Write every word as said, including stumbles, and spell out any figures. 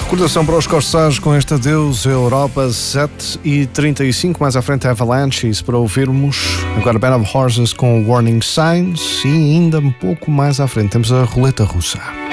Recordação para os Corsage com este Adeus Europa, sete e trinta e cinco. Mais à frente Avalanches para ouvirmos. Agora Band of Horses com Warning Signs. E ainda um pouco mais à frente temos a Roleta Russa.